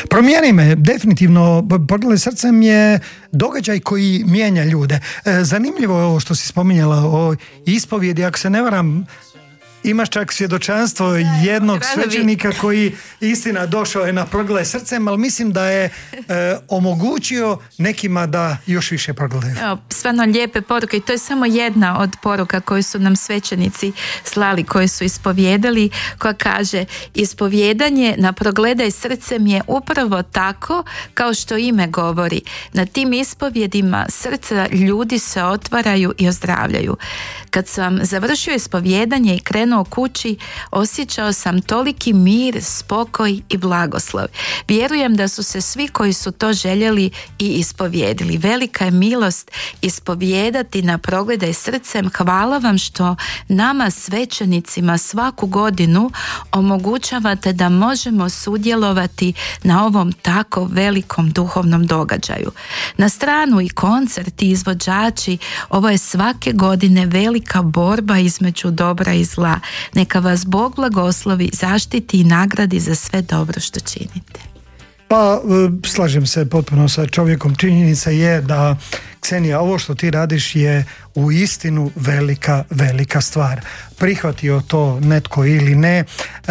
Promijeni me, definitivno. Pogledaj srcem je događaj koji mijenja ljude. Zanimljivo je ovo što si spominjala o ispovjedi, ako se ne varam, imaš čak svjedočanstvo jednog svećenika koji istina došao je na Progledaj srcem, ali mislim da je omogućio nekima da još više progledaju. Stvarno lijepe poruke i to je samo jedna od poruka koju su nam svećenici slali, koji su ispovjedali, koja kaže: ispovjedanje na Progledaj srcem je upravo tako kao što ime govori. Na tim ispovjedima srca ljudi se otvaraju i ozdravljaju. Kad sam završio ispovjedanje i krenuo kući, osjećao sam toliki mir, spokoj i blagoslov. Vjerujem da su se svi koji su to željeli i ispovjedili. Velika je milost ispovjedati na Progledaj srcem. Hvala vam što nama svećenicima svaku godinu omogućavate da možemo sudjelovati na ovom tako velikom duhovnom događaju. Na stranu i koncert i izvođači, ovo je svake godine velika borba između dobra i zla. Neka vas Bog blagoslovi, zaštiti i nagradi za sve dobro što činite. Pa, slažem se potpuno sa čovjekom. Činjenica je da, Ksenija, ovo što ti radiš je u istinu velika stvar. Prihvatio to netko ili ne,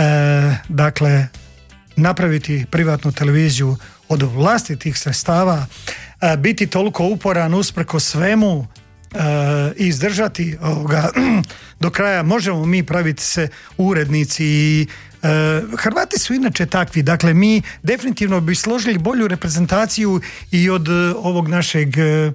dakle, napraviti privatnu televiziju od vlastitih sredstava, biti toliko uporan usprkos svemu, izdržati ovoga do kraja. Možemo mi praviti se urednici i Hrvati su inače takvi, dakle mi definitivno bi složili bolju reprezentaciju i od ovog našeg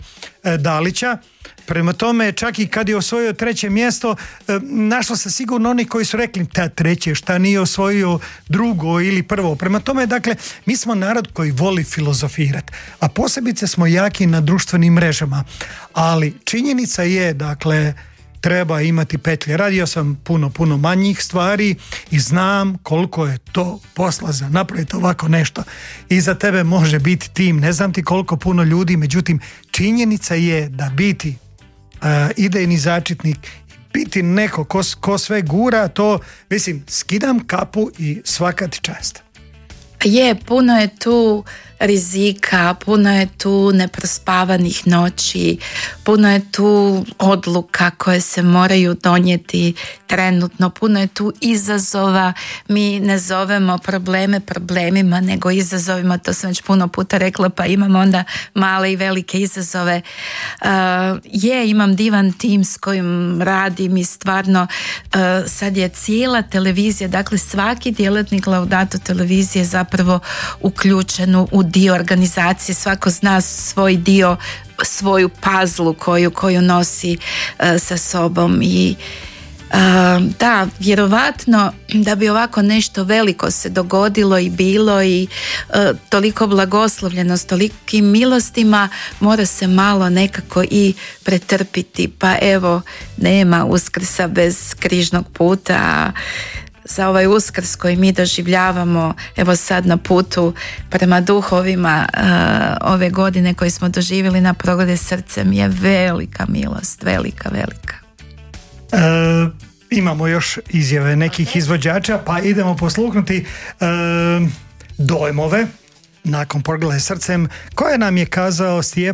Dalića. Prema tome, čak i kad je osvojio 3. mjesto, našlo se sigurno oni koji su rekli ta 3. šta nije osvojio 2. ili 1. Prema tome, dakle, mi smo narod koji voli filozofirati, a posebice smo jaki na društvenim mrežama. Ali činjenica je, dakle, treba imati petlje. Radio sam puno manjih stvari i znam koliko je to posla za napraviti ovako nešto. Iza tebe može biti tim, ne znam ti koliko puno ljudi, međutim, činjenica je da biti idejni začetnik, biti neko ko sve gura, to, mislim, skidam kapu i svaka ti čast. Je, puno je tu rizika, puno je tu neprospavanih noći, puno je tu odluka koje se moraju donijeti trenutno, puno je tu izazova. Mi ne zovemo probleme problemima, nego izazovima, to sam već puno puta rekla, pa imam onda male i velike izazove. Imam divan tim s kojim radim i stvarno sad je cijela televizija, dakle svaki djelatnik Laudato televizije zapravo uključen u dio organizacije, svako zna svoj dio, svoju puzzlu koju nosi sa sobom i da, vjerovatno da bi ovako nešto veliko se dogodilo i bilo i toliko blagoslovljeno s tolikim milostima, mora se malo nekako i pretrpiti, pa evo, nema Uskrsa bez križnog puta. Za ovaj Uskrs koji mi doživljavamo, evo sad na putu prema duhovima ove godine koji smo doživjeli na Progledaj srcem, je velika milost, velika. Imamo još izjave nekih izvođača, pa idemo poslušati dojmove nakon Progledaj srcem koje nam je kazao Stjepan